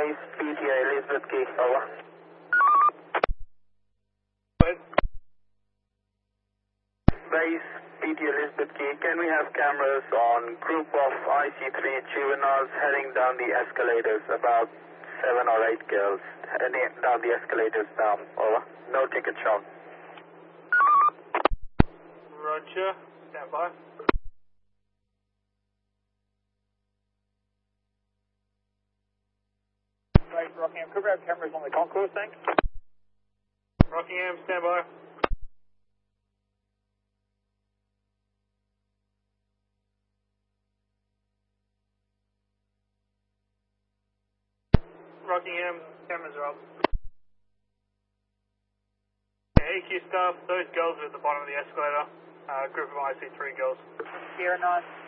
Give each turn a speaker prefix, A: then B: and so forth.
A: Base PTA Elizabeth Key, over. Base PTA Elizabeth Key, can we have cameras on group of IC3 juveniles heading down the escalators, about 7 or 8 girls heading down the escalators down, over. No ticket shown.
B: Roger, stand by. Right, Rockingham, could we have cameras on the concourse, thanks? Rockingham, stand by. Rockingham, cameras are up. AQ staff, those girls are at the bottom of the escalator, group of IC3 girls.
C: Sierra 9.